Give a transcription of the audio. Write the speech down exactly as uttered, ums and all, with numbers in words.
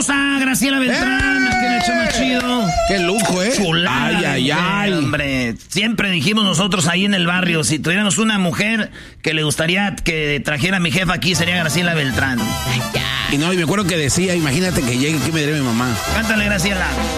esposa, Graciela Beltrán, aquí en el show más chido. ¡Qué lujo, eh! Chulada. Ay, ay, ay. Hombre, siempre dijimos nosotros ahí en el barrio, si tuviéramos una mujer que le gustaría que trajera a mi jefa aquí, sería Graciela Beltrán. Y no, y me acuerdo que decía, imagínate que llegue aquí me diría mi mamá. Cántale, Graciela.